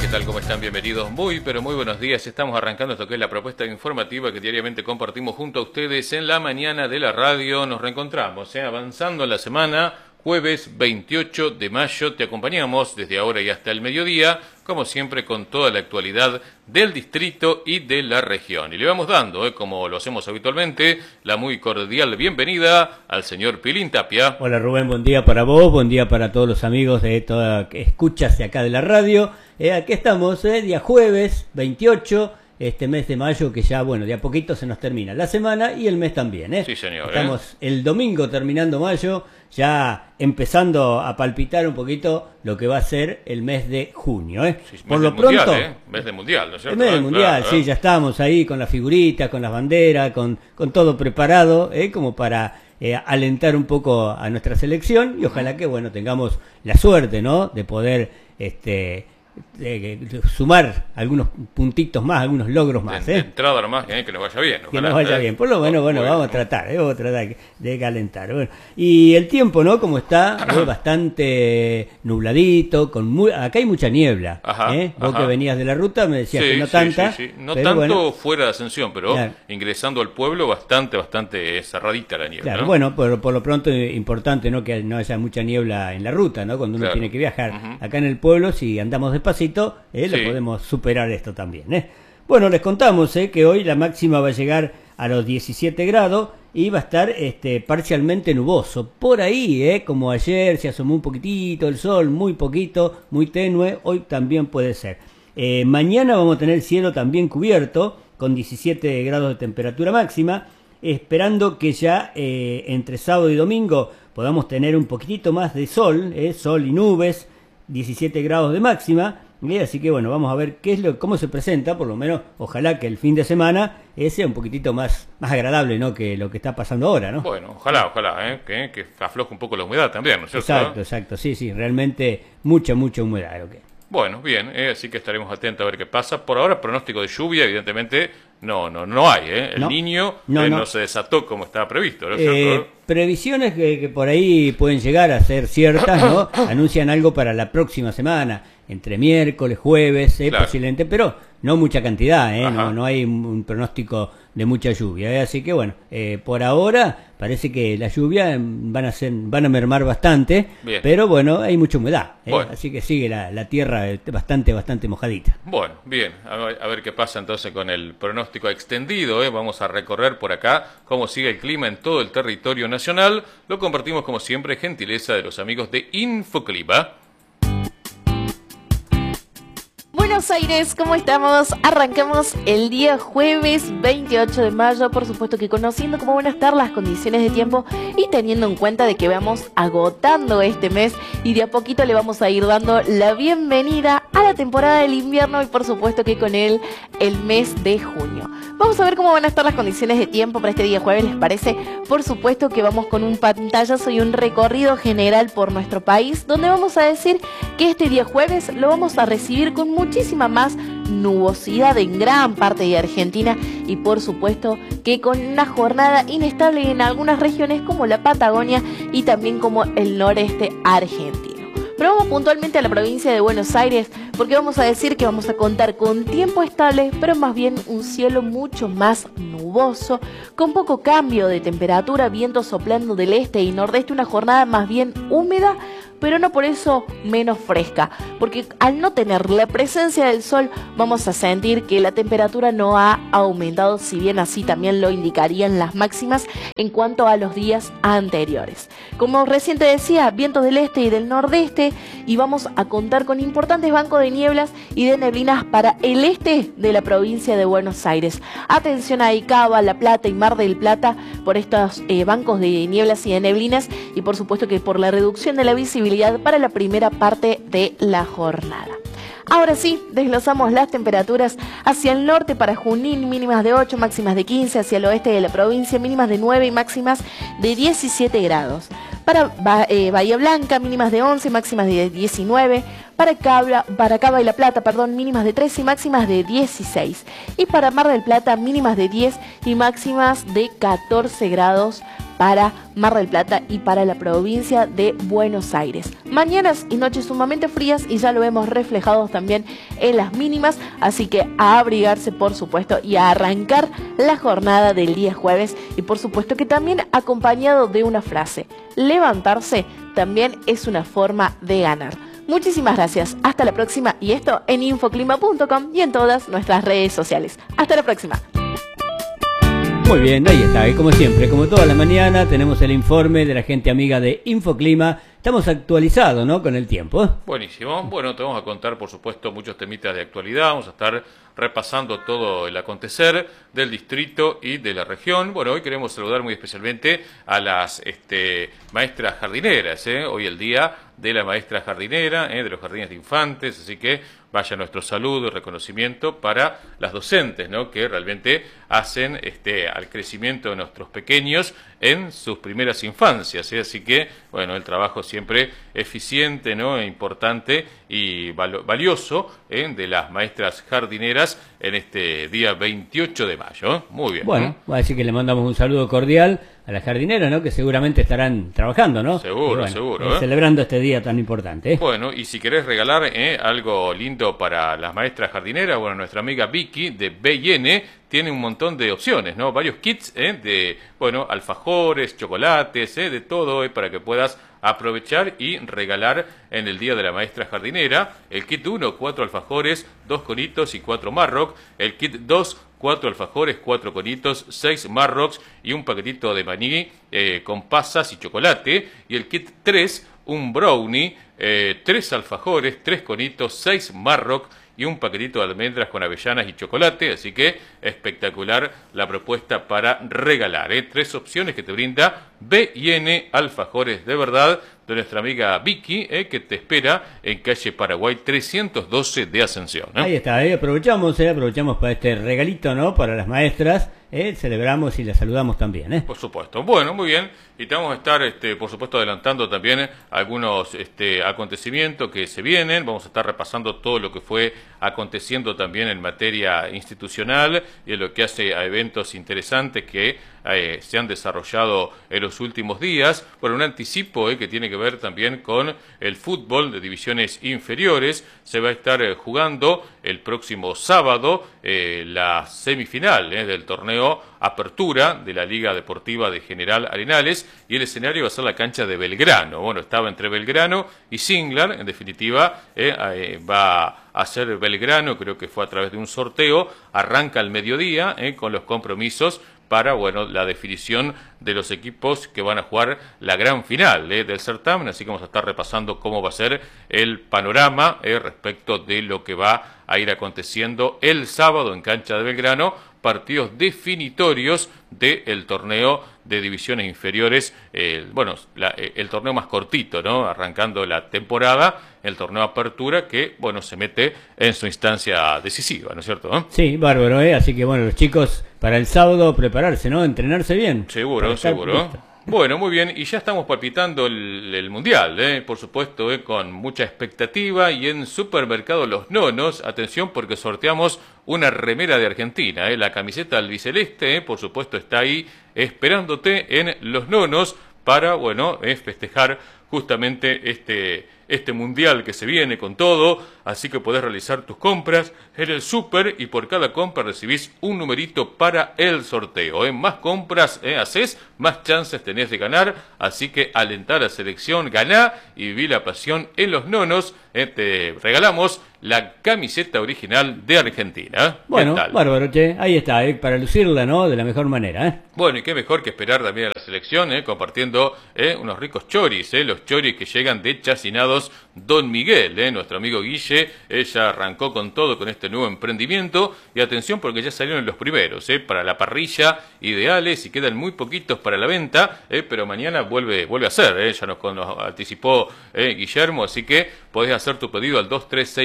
¿qué tal? ¿Cómo están? Bienvenidos. Muy, pero muy buenos días. Estamos arrancando esto que es la propuesta informativa que diariamente compartimos junto a ustedes en la mañana de la radio. Nos reencontramos, avanzando en la semana. Jueves 28 de mayo te acompañamos desde ahora y hasta el mediodía, como siempre con toda la actualidad del distrito y de la región. Y le vamos dando, como lo hacemos habitualmente, la muy cordial bienvenida al señor Pilín Tapia. Hola Rubén, buen día para vos, buen día para todos los amigos de toda que escuchas de acá de la radio. Aquí estamos, día jueves 28, este mes de mayo que ya, bueno, de a poquito se nos termina la semana y el mes también. Sí, señor. Estamos el domingo terminando mayo, ya empezando a palpitar un poquito lo que va a ser el mes de junio. Sí, por lo pronto, mundial, mes de mundial, ¿no es cierto? el mes del mundial, claro, sí, ya estamos ahí con las figuritas, con las banderas, con todo preparado, como para alentar un poco a nuestra selección y ojalá que, bueno, tengamos la suerte, ¿no?, de poder sumar algunos puntitos más, algunos logros más. De entrada nomás, que nos vaya bien. Que nos vaya bien. Por lo menos, bueno, vamos a tratar de calentar. Bueno, y el tiempo, ¿no? Como está, bastante nubladito, acá hay mucha niebla. Vos que venías de la ruta me decías que no tanta. Sí. No tanto, bueno, fuera de Ascensión, pero claro, ingresando al pueblo bastante cerradita la niebla. Claro, ¿no? bueno, por lo pronto importante, ¿no?, que no haya mucha niebla en la ruta, ¿no?, cuando uno tiene que viajar. Acá en el pueblo, si andamos despacito, lo podemos superar esto también. Bueno, les contamos que hoy la máxima va a llegar a los 17 grados y va a estar parcialmente nuboso. Por ahí, como ayer se asomó un poquitito el sol, muy poquito, muy tenue, hoy también puede ser. Mañana vamos a tener el cielo también cubierto, con 17 grados de temperatura máxima, esperando que ya entre sábado y domingo podamos tener un poquitito más de sol, sol y nubes, 17 grados de máxima, así que bueno, vamos a ver cómo se presenta, por lo menos ojalá que el fin de semana sea un poquitito más agradable, ¿no?, que lo que está pasando ahora, ¿no? Bueno, ojalá, que afloje un poco la humedad también, ¿no es cierto? Exacto, sí, realmente mucha humedad. Bueno, bien, así que estaremos atentos a ver qué pasa. Por ahora, pronóstico de lluvia, evidentemente, no hay, El Niño no se desató como estaba previsto, ¿no es cierto? Previsiones que por ahí pueden llegar a ser ciertas, ¿no? Anuncian algo para la próxima semana, entre miércoles, jueves, claro, posiblemente, pero no mucha cantidad, no hay un pronóstico de mucha lluvia, así que bueno, por ahora parece que la lluvia van a mermar bastante, bien, pero bueno, hay mucha humedad, bueno, así que sigue la tierra bastante mojadita. Bueno, bien, a ver qué pasa entonces con el pronóstico extendido, vamos a recorrer por acá cómo sigue el clima en todo el territorio nacional. Lo compartimos como siempre, gentileza de los amigos de Infoclima. Buenos Aires, ¿cómo estamos? Arrancamos el día jueves 28 de mayo, por supuesto que conociendo cómo van a estar las condiciones de tiempo y teniendo en cuenta de que vamos agotando este mes y de a poquito le vamos a ir dando la bienvenida a la temporada del invierno y por supuesto que con él el mes de junio. Vamos a ver cómo van a estar las condiciones de tiempo para este día jueves, ¿les parece? Por supuesto que vamos con un pantallazo y un recorrido general por nuestro país, donde vamos a decir que este día jueves lo vamos a recibir con muchísima más nubosidad en gran parte de Argentina y por supuesto que con una jornada inestable en algunas regiones como la Patagonia y también como el noreste argentino. Pero vamos puntualmente a la provincia de Buenos Aires porque vamos a decir que vamos a contar con tiempo estable, pero más bien un cielo mucho más nuboso, con poco cambio de temperatura, viento soplando del este y nordeste, una jornada más bien húmeda, pero no por eso menos fresca, porque al no tener la presencia del sol vamos a sentir que la temperatura no ha aumentado, si bien así también lo indicarían las máximas en cuanto a los días anteriores. Como recién te decía, vientos del este y del nordeste, y vamos a contar con importantes bancos de nieblas y de neblinas para el este de la provincia de Buenos Aires. Atención a Cava, La Plata y Mar del Plata por estos bancos de nieblas y de neblinas, y por supuesto que por la reducción de la visibilidad para la primera parte de la jornada. Ahora sí, desglosamos las temperaturas hacia el norte para Junín, mínimas de 8, máximas de 15, hacia el oeste de la provincia, mínimas de 9 y máximas de 17 grados. Para Bahía Blanca, mínimas de 11, máximas de 19. Para Cava y La Plata, mínimas de 13 y máximas de 16. Y para Mar del Plata, mínimas de 10 y máximas de 14 grados para Mar del Plata y para la provincia de Buenos Aires. Mañanas y noches sumamente frías y ya lo vemos reflejado también en las mínimas, así que a abrigarse por supuesto y a arrancar la jornada del día jueves, y por supuesto que también acompañado de una frase: levantarse también es una forma de ganar. Muchísimas gracias, hasta la próxima, y esto en infoclima.com y en todas nuestras redes sociales. Hasta la próxima. Muy bien, ahí está, y como siempre, como toda la mañana, tenemos el informe de la gente amiga de Infoclima. Estamos actualizados, ¿no?, con el tiempo. Buenísimo. Bueno, te vamos a contar, por supuesto, muchos temitas de actualidad. Vamos a estar repasando todo el acontecer del distrito y de la región. Bueno, hoy queremos saludar muy especialmente a las maestras jardineras, hoy el día de la maestra jardinera, de los jardines de infantes, así que vaya nuestro saludo y reconocimiento para las docentes, ¿no?, que realmente hacen al crecimiento de nuestros pequeños en sus primeras infancias, así que, bueno, el trabajo siempre eficiente, ¿no?, e importante y valioso de las maestras jardineras en este día 28 de mayo. Muy bien. Bueno, así que le mandamos un saludo cordial a las jardineras, ¿no?, que seguramente estarán trabajando, ¿no? Seguro, bueno, seguro. Celebrando este día tan importante. Bueno, y si querés regalar algo lindo para las maestras jardineras, bueno, nuestra amiga Vicky de B&N tiene un montón de opciones, ¿no? Varios kits de, bueno, alfajores, chocolates, de todo, para que puedas aprovechar y regalar en el Día de la Maestra Jardinera. El kit 1, 4 alfajores, 2 conitos y 4 Marroc. El kit 2, 4 alfajores, 4 conitos, 6 Marrocks y un paquetito de maní con pasas y chocolate. Y el kit 3, un brownie, 3 alfajores, 3 conitos, 6 Marroc y un paquetito de almendras con avellanas y chocolate. Así que espectacular la propuesta para regalar. 3 opciones que te brinda B&N Alfajores de Verdad, de nuestra amiga Vicky, que te espera en calle Paraguay 312 de Ascensión. Ahí está, aprovechamos para este regalito, ¿no?, para las maestras. Celebramos y las saludamos también. Por supuesto. Bueno, muy bien. Y te vamos a estar, por supuesto, adelantando también algunos acontecimientos que se vienen. Vamos a estar repasando todo lo que fue aconteciendo también en materia institucional y en lo que hace a eventos interesantes que se han desarrollado en los últimos días. Bueno, un anticipo que tiene que ver también con el fútbol de divisiones inferiores. Se va a estar jugando el próximo sábado la semifinal del torneo Apertura de la Liga Deportiva de General Arenales, y el escenario va a ser la cancha de Belgrano. Bueno, estaba entre Belgrano y Singlar. En definitiva, va a ser Belgrano, creo que fue a través de un sorteo. Arranca al mediodía con los compromisos para, bueno, la definición de los equipos que van a jugar la gran final del certamen. Así que vamos a estar repasando cómo va a ser el panorama respecto de lo que va a ir aconteciendo el sábado en cancha de Belgrano, partidos definitorios del torneo de divisiones inferiores, el torneo más cortito, ¿no?, arrancando la temporada, el torneo Apertura, que, bueno, se mete en su instancia decisiva, ¿no es cierto? Sí, bárbaro, así que, bueno, los chicos para el sábado prepararse, ¿no?, entrenarse bien. Seguro. Bueno, muy bien, y ya estamos palpitando el Mundial, por supuesto, con mucha expectativa, y en Supermercado Los Nonos, atención porque sorteamos una remera de Argentina, la camiseta albiceleste, por supuesto, está ahí esperándote en Los Nonos para, bueno, festejar justamente este Mundial que se viene con todo, así que podés realizar tus compras en el súper y por cada compra recibís un numerito para el sorteo. Más compras haces, más chances tenés de ganar, así que alentar a la selección, ganá y viví la pasión en Los Nonos. Te regalamos la camiseta original de Argentina. Bueno, bárbaro, ahí está, para lucirla, ¿no?, de la mejor manera. Bueno, y qué mejor que esperar también a la selección, compartiendo unos ricos choris, los choris que llegan de Chacinados Don Miguel, nuestro amigo Guille, ya arrancó con todo con este nuevo emprendimiento, y atención porque ya salieron los primeros, para la parrilla, ideales, y quedan muy poquitos para la venta, pero mañana vuelve a ser, ya nos anticipó Guillermo, así que podés hacer tu pedido al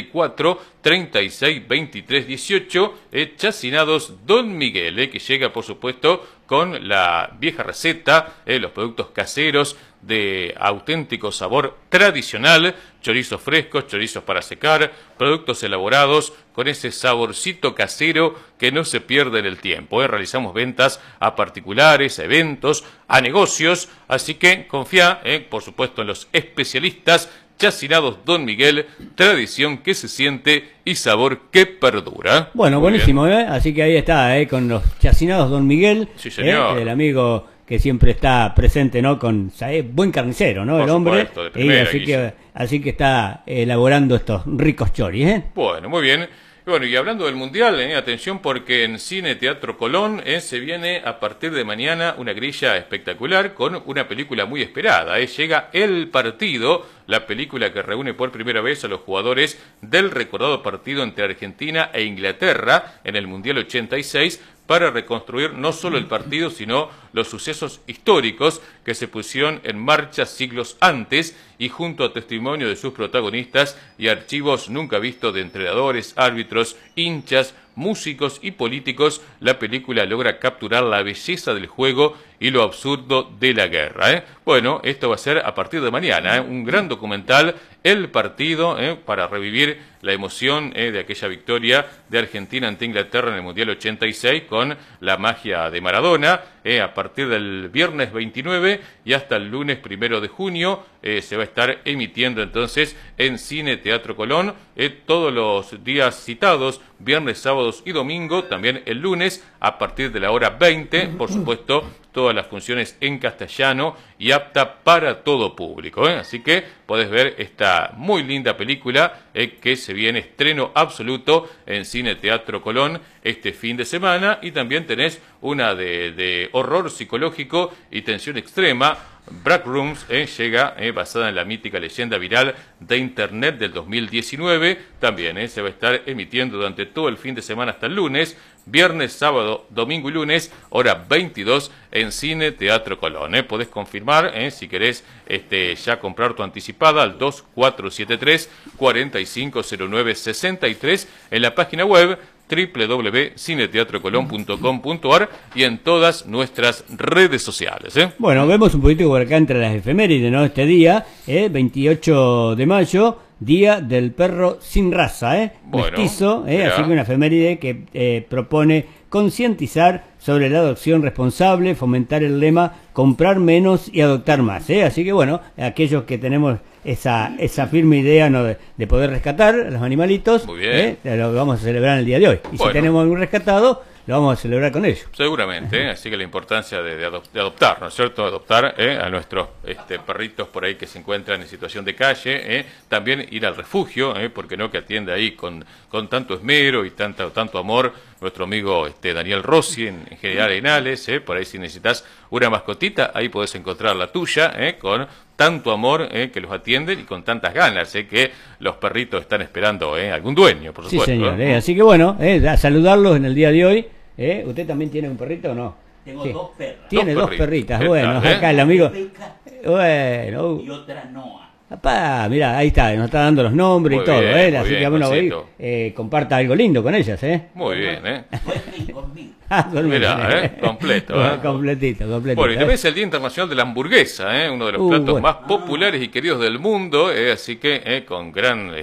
2364-362318, Chacinados Don Miguel, que llega por supuesto con la vieja receta, los productos caseros de auténtico sabor tradicional, chorizos frescos, chorizos para secar, productos elaborados con ese saborcito casero que no se pierde en el tiempo. Realizamos ventas a particulares, a eventos, a negocios, así que confía, por supuesto, en los especialistas. Chacinados Don Miguel, tradición que se siente y sabor que perdura. Bueno, muy buenísimo, así que ahí está, con los Chacinados Don Miguel, sí, señor. El amigo que siempre está presente, ¿no? Con buen carnicero, ¿no? Por el hombre, supuesto, de primera, así que está elaborando estos ricos choris, Bueno, muy bien. Bueno, y hablando del Mundial, atención porque en Cine Teatro Colón se viene a partir de mañana una grilla espectacular con una película muy esperada. Llega El Partido, la película que reúne por primera vez a los jugadores del recordado partido entre Argentina e Inglaterra en el Mundial 86 para reconstruir no solo el partido, sino los sucesos históricos que se pusieron en marcha siglos antes y junto a testimonio de sus protagonistas y archivos nunca vistos de entrenadores, árbitros, hinchas, músicos y políticos, la película logra capturar la belleza del juego y lo absurdo de la guerra. Bueno, esto va a ser a partir de mañana, un gran documental, El Partido, para revivir la emoción de aquella victoria de Argentina ante Inglaterra en el Mundial 86 con la magia de Maradona. A partir del viernes 29 y hasta el lunes 1 de junio se va a estar emitiendo entonces en Cine Teatro Colón todos los días citados, viernes, sábados y domingo, también el lunes a partir de la hora 20, por supuesto, todas las funciones en castellano y apta para todo público. Así que podés ver esta muy linda película que se viene estreno absoluto en Cine Teatro Colón este fin de semana, y también tenés una de horror psicológico y tensión extrema. Backrooms llega basada en la mítica leyenda viral de Internet del 2019. También se va a estar emitiendo durante todo el fin de semana hasta el lunes, viernes, sábado, domingo y lunes, hora 22 en Cine Teatro Colón. Podés confirmar si querés ya comprar tu anticipada al 2473-450963 en la página web www.cineteatrocolón.com.ar y en todas nuestras redes sociales. Bueno, vemos un poquito por acá entre las efemérides, ¿no? Este día, 28 de mayo, Día del Perro Sin Raza, bueno, mestizo, así que una efeméride que propone concientizar sobre la adopción responsable, fomentar el lema comprar menos y adoptar más, así que bueno, aquellos que tenemos esa firme idea, ¿no? de poder rescatar a los animalitos, muy bien, lo vamos a celebrar en el día de hoy, y bueno, si tenemos algún rescatado, lo vamos a celebrar con ellos. Seguramente, así que la importancia de adoptar, ¿no es cierto? Adoptar a nuestros perritos por ahí que se encuentran en situación de calle, también ir al refugio, porque no, que atiende ahí con tanto esmero y tanto amor nuestro amigo Daniel Rossi en General Arenales, por ahí si necesitas una mascotita, ahí podés encontrar la tuya, con tanto amor que los atienden y con tantas ganas, que los perritos están esperando algún dueño, por supuesto. Sí, señor, así que bueno, a saludarlos en el día de hoy. ¿Usted también tiene un perrito o no? Tengo dos perras. Tiene dos perritas, bueno, acá el amigo. Bueno. Y otra Noa. Papá, mira, ahí está, nos está dando los nombres muy y todo, bien, así bien, que bueno, hoy comparta algo lindo con ellas, Muy bien, Conmigo. Mirá, completo. Completito. Bueno, y también es el Día Internacional de la Hamburguesa, uno de los platos más populares y queridos del mundo, así que con gran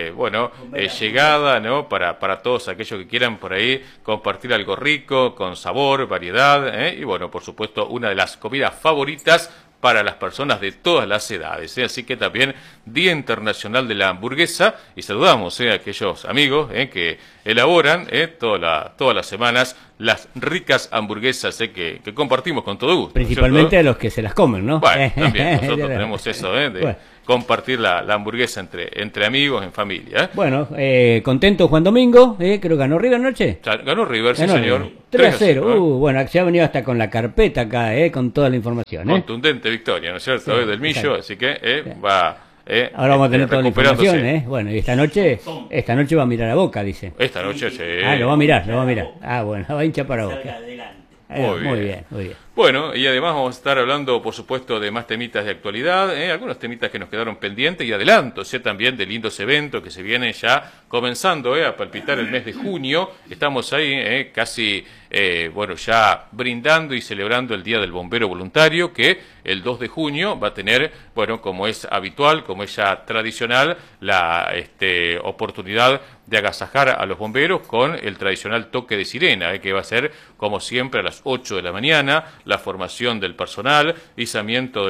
llegada, ¿no? Para todos aquellos que quieran por ahí compartir algo rico, con sabor, variedad, y bueno, por supuesto, una de las comidas favoritas para las personas de todas las edades, así que también Día Internacional de la Hamburguesa, y saludamos a aquellos amigos que elaboran todas las semanas las ricas hamburguesas que compartimos con todo gusto. Principalmente a los que se las comen, ¿no? Bueno, también nosotros tenemos eso de compartir la hamburguesa entre amigos, en familia. Bueno, contento Juan Domingo, creo que ganó River anoche. Ganó River, sí señor. 3-0, bueno, se ha venido hasta con la carpeta acá, con toda la información. Contundente victoria, ¿no es cierto? Sí, del Millo, exacto. así que va... ahora vamos a tener toda la información, Bueno, y esta noche va a mirar a Boca, dice. Esta noche, sí. Lo va a mirar. Bueno, va a hinchar para Boca. Adelante. Muy bien. Muy bien. Bueno, y además vamos a estar hablando, por supuesto, de más temitas de actualidad, algunos temitas que nos quedaron pendientes y adelantos también de lindos eventos que se vienen ya comenzando a palpitar el mes de junio. Estamos ahí casi, bueno, ya brindando y celebrando el Día del Bombero Voluntario, que el 2 de junio va a tener, bueno, como es habitual, como es ya tradicional, la oportunidad de agasajar a los bomberos con el tradicional toque de sirena, que va a ser, como siempre, a las 8 de la mañana, la formación del personal, izamiento